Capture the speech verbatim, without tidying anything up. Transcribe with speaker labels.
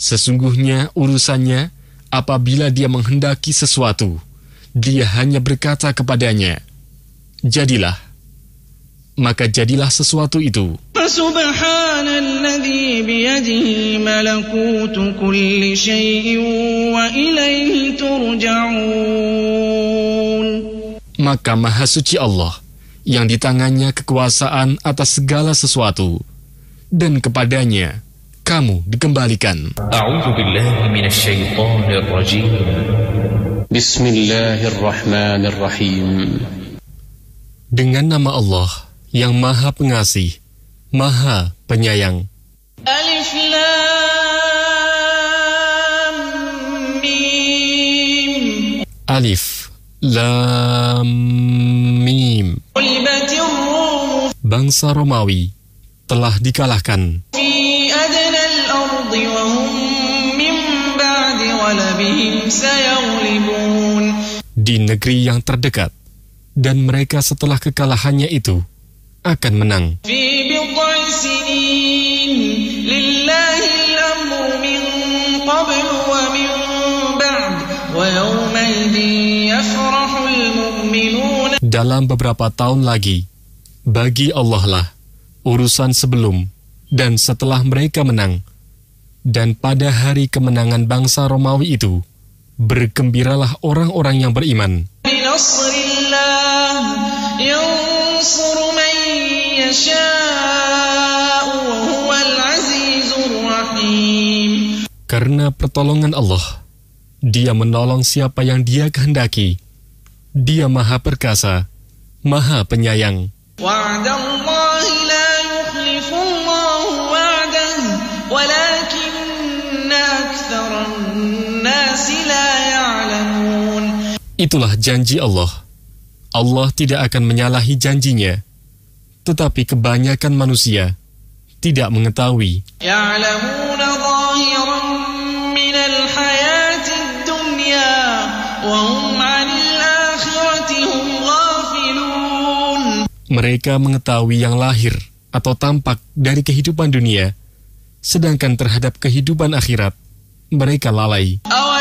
Speaker 1: Sesungguhnya urusannya, apabila dia menghendaki sesuatu, dia hanya berkata kepadanya, jadilah. Maka jadilah sesuatu itu.
Speaker 2: Subhanalladzi biyadihi malakutu kulli syai'in wa ilaihi turja'un.
Speaker 1: Maka Maha Suci Allah, yang di tangannya kekuasaan atas segala sesuatu, dan kepadanya kamu dikembalikan.
Speaker 3: A'udzu billahi minasy syaithanir rajim.
Speaker 4: Bismillahirrahmanirrahim.
Speaker 1: Dengan nama Allah yang Maha Pengasih, Maha Penyayang.
Speaker 2: Alif Lam Mim.
Speaker 1: Alif Lam Mim. Bangsa Romawi telah dikalahkan
Speaker 2: Fi adnal ardi wa hum min ba'di ghalabihim sayaghlibun.
Speaker 1: Di negeri yang terdekat, dan mereka setelah kekalahannya itu akan menang.
Speaker 2: Fi bid'i sinin lillahi al-amru min qablu wa min ba'd wa yawma idhin yafrahul mu'minun.
Speaker 1: Dalam beberapa tahun lagi, bagi Allah lah urusan sebelum dan setelah mereka menang. Dan pada hari kemenangan bangsa Romawi itu, bergembiralah orang-orang yang beriman.
Speaker 2: Binasrillah yansuru man yasha'u wa huwal azizur rahim.
Speaker 1: Karena pertolongan Allah, Dia menolong siapa yang Dia kehendaki. Dia Maha Perkasa, Maha Penyayang.
Speaker 2: Wa'dallahi la yukhlifullahu wa'dahu walakinna aktsaran nasi la ya'lamun.
Speaker 1: Itulah janji Allah. Allah tidak akan menyalahi janjinya, tetapi kebanyakan manusia tidak mengetahui.
Speaker 2: Ya'lamuna zahiran minal hayatid dunya wa hum 'anil akhirati hum ghafilun.
Speaker 1: Mereka mengetahui yang lahir atau tampak dari kehidupan dunia, sedangkan terhadap kehidupan akhirat mereka lalai.
Speaker 2: Aw